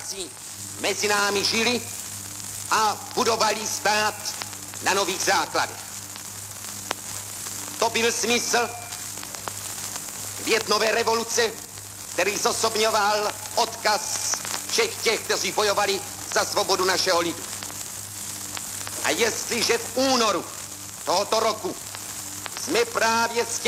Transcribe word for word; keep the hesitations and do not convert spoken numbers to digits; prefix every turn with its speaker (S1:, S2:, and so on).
S1: bratři mezi námi žili a budovali stát na nových základech. To byl smysl květnové revoluce, který zosobňoval odkaz všech těch, kteří bojovali za svobodu našeho lidu. A jestliže v únoru tohoto roku jsme právě s